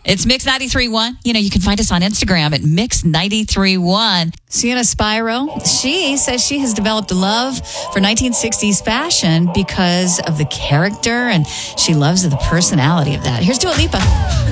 It's Mix 93.1. You can find us on Instagram at Mix 93.1. Sienna Spiro, she says she has developed a love for 1960s fashion because of the character, and she loves the personality of that. Here's Dua Lipa.